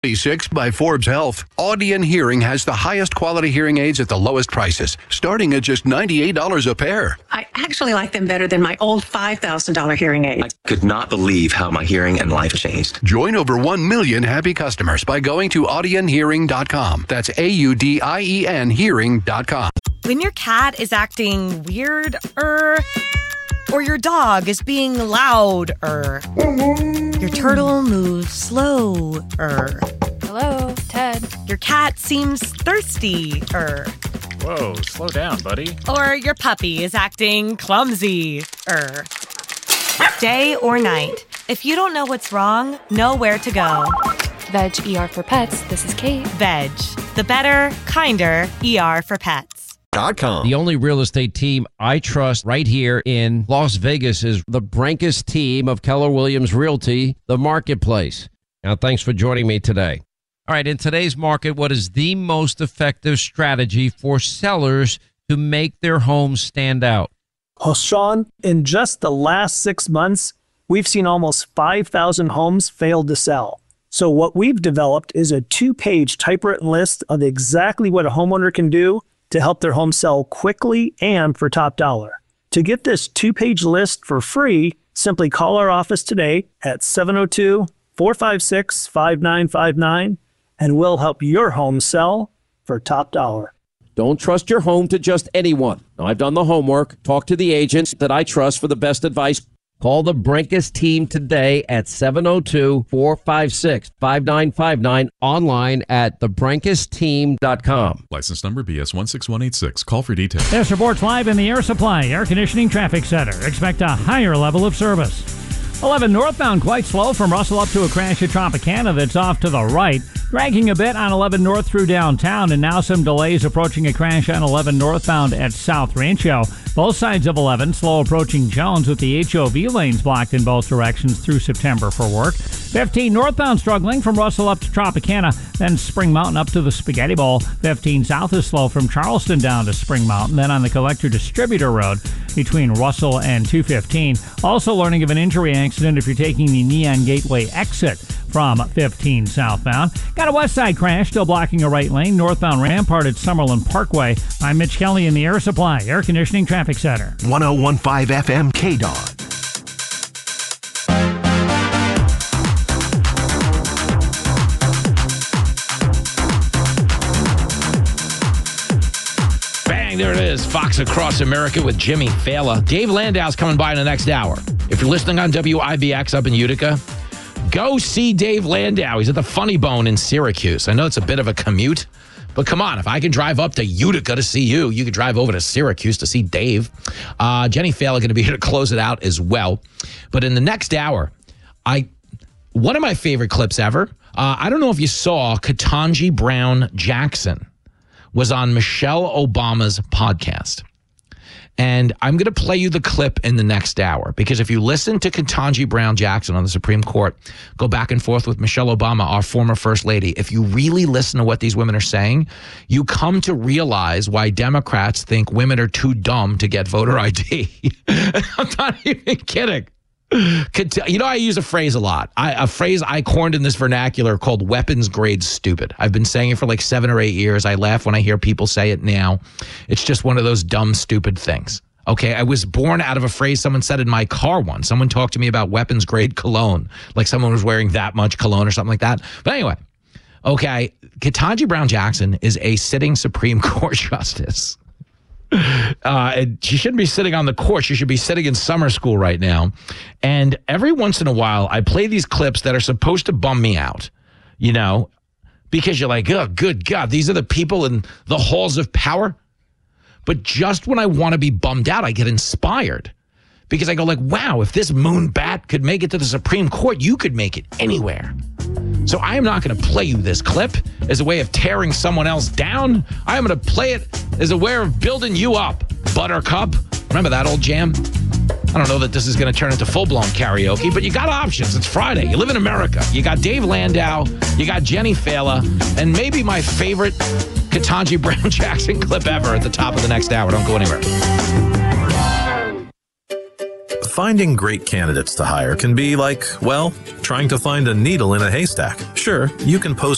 26 by Forbes Health. Audion Hearing has the highest quality hearing aids at the lowest prices, starting at just $98 a pair. I actually like them better than my old $5,000 hearing aid. I could not believe how my hearing and life changed. Join over 1 million happy customers by going to audionhearing.com. That's AUDIEN hearing.com. When your cat is acting weird, or your dog is being loud, your turtle moves slow, Hello, Ted. Your cat seems thirsty, Whoa, slow down, buddy. or your puppy is acting clumsy, Day or night, if you don't know what's wrong, know where to go. Veg ER for Pets. This is Kate. Veg, the better, kinder ER for pets. The only real estate team I trust right here in Las Vegas is the Brancas team of Keller Williams Realty, the marketplace. Now, thanks for joining me today. All right, in today's market, what is the most effective strategy for sellers to make their homes stand out? Well, Sean, in just the last 6 months, we've seen almost 5,000 homes fail to sell. So what we've developed is a 2-page typewritten list of exactly what a homeowner can do to help their home sell quickly and for top dollar. To get this 2-page list for free, simply call our office today at 702-456-5959, and we'll help your home sell for top dollar. Don't trust your home to just anyone. Now, I've done the homework. Talk to the agents that I trust for the best advice. Call the Brancas team today at 702-456-5959, online at thebrancas.team.com. License number BS 16186. Call for details. This reports live in the Air Supply Air Conditioning Traffic Center. Expect a higher level of service. 11 northbound quite slow from Russell up to a crash at Tropicana that's off to the right. Dragging a bit on 11 north through downtown, and now some delays approaching a crash on 11 northbound at South Rancho. Both sides of 11 slow approaching Jones with the HOV lanes blocked in both directions through September for work. 15 northbound struggling from Russell up to Tropicana, then Spring Mountain up to the Spaghetti Bowl. 15 south is slow from Charleston down to Spring Mountain, then on the Collector Distributor Road between Russell and 215. Also learning of an injury accident if you're taking the Neon Gateway exit from 15 southbound. Got a west side crash still blocking a right lane, northbound Rampart at Summerlin Parkway. I'm Mitch Kelly in the Air Supply Air Conditioning Traffic Center. 101.5 FM KDON. Bang, there it is. Fox Across America with Jimmy Fallon. Dave Landau's coming by in the next hour. If you're listening on WIBX up in Utica, go see Dave Landau. He's at the Funny Bone in Syracuse. I know it's a bit of a commute, but come on. If I can drive up to Utica to see you, you can drive over to Syracuse to see Dave. Jenny Fallon going to be here to close it out as well. But in the next hour, one of my favorite clips ever, I don't know if you saw, Ketanji Brown Jackson was on Michelle Obama's podcast. And I'm going to play you the clip in the next hour, because if you listen to Ketanji Brown Jackson on the Supreme Court, go back and forth with Michelle Obama, our former First Lady, if you really listen to what these women are saying, you come to realize why Democrats think women are too dumb to get voter ID. I'm not even kidding. You know, I use a phrase a lot. A phrase I coined in this vernacular called weapons grade stupid. I've been saying it for like 7 or 8 years. I laugh when I hear people say it now. It's just one of those dumb, stupid things. Okay, I was born out of a phrase someone said in my car once. Someone talked to me about weapons grade cologne, like someone was wearing that much cologne or something like that. But anyway, okay, Ketanji Brown Jackson is a sitting Supreme Court justice. And she shouldn't be sitting on the court. She should be sitting in summer school right now. And every once in a while, I play these clips that are supposed to bum me out, you know, because you're like, oh, good God, these are the people in the halls of power. But just when I want to be bummed out, I get inspired, because I go like, wow, if this moon bat could make it to the Supreme Court, you could make it anywhere. So I am not going to play you this clip as a way of tearing someone else down. I am going to play it as a way of building you up, Buttercup. Remember that old jam? I don't know that this is going to turn into full-blown karaoke, but you got options. It's Friday. You live in America. You got Dave Landau. You got Jenny Fallon. And maybe my favorite Ketanji Brown Jackson clip ever at the top of the next hour. Don't go anywhere. Finding great candidates to hire can be like, well, trying to find a needle in a haystack. Sure, you can post